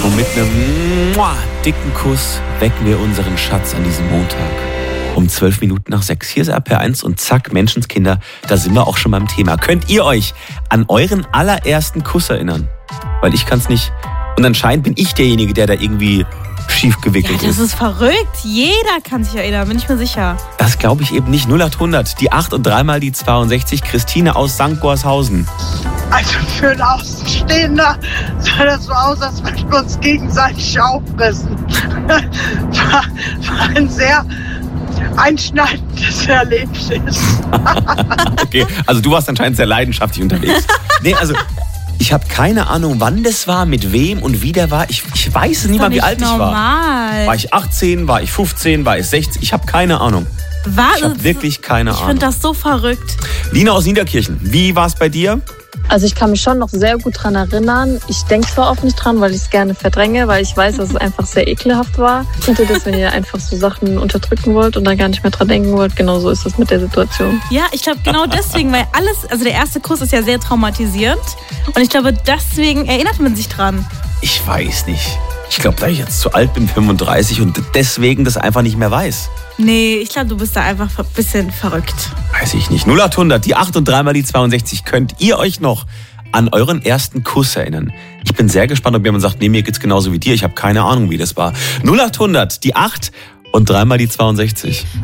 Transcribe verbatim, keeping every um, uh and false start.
Und mit einem muah, dicken Kuss wecken wir unseren Schatz an diesem Montag. Um zwölf Minuten nach sechs. Hier ist R P R eins und zack, Menschenskinder, da sind wir auch schon beim Thema. Könnt ihr euch an euren allerersten Kuss erinnern? Weil ich kann es nicht. Und anscheinend bin ich derjenige, der da irgendwie schief gewickelt ja, das ist. ist verrückt. Jeder kann sich erinnern, bin ich mir sicher. Das glaube ich eben nicht. null acht hundert, die acht und dreimal die zweiundsechzig. Christine aus Sankt Gorshausen. Also für einen Außenstehender sah das so aus, als würden wir uns gegenseitig auffressen. War, war ein sehr einschneidendes Erlebnis. Okay, also du warst anscheinend sehr leidenschaftlich unterwegs. Nee, also ich habe keine Ahnung, wann das war, mit wem und wie der war. Ich, ich weiß nicht mal, wie alt ich war. Normal. War ich achtzehn, war ich fünfzehn, war ich sechzehn? Ich habe keine Ahnung. Was? Ich habe wirklich keine ich Ahnung. Ich finde das so verrückt. Lina aus Niederkirchen, wie war es bei dir? Also ich kann mich schon noch sehr gut dran erinnern. Ich denke zwar oft nicht dran, weil ich es gerne verdränge, weil ich weiß, dass es einfach sehr ekelhaft war. Kennt ihr das, wenn ihr einfach so Sachen unterdrücken wollt und dann gar nicht mehr dran denken wollt? Genau so ist das mit der Situation. Ja, ich glaube genau deswegen, weil alles, also der erste Kuss ist ja sehr traumatisierend und ich glaube deswegen erinnert man sich dran. Ich weiß nicht. Ich glaube, da ich jetzt zu alt bin, fünfunddreißig und deswegen das einfach nicht mehr weiß. Nee, ich glaube, du bist da einfach ein bisschen verrückt. Weiß ich nicht. null acht hundert, die acht und dreimal die zweiundsechzig. Könnt ihr euch noch an euren ersten Kuss erinnern? Ich bin sehr gespannt, ob jemand sagt, nee, mir geht's genauso wie dir. Ich habe keine Ahnung, wie das war. null acht hundert, die acht und dreimal die zweiundsechzig.